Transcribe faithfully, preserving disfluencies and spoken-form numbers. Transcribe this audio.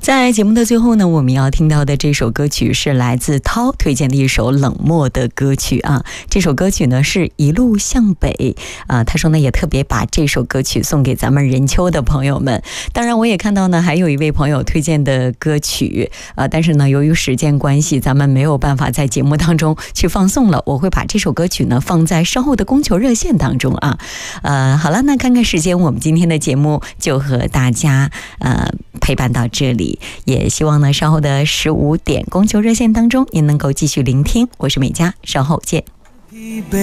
在节目的最后呢，我们要听到的这首歌曲是来自涛推荐的一首冷漠的歌曲啊。这首歌曲呢是一路向北啊，他说呢也特别把这首歌曲送给咱们任丘的朋友们。当然我也看到呢还有一位朋友推荐的歌曲啊，但是呢由于时间关系，咱们没有办法在节目当中去放送了，我会把这首歌曲呢放在稍后的供求热线当中啊。呃，好了，那看看时间，我们今天的节目就和大家呃陪伴到这里。也希望呢稍后的十五点供求热线当中您能够继续聆听，我是美嘉，稍后见。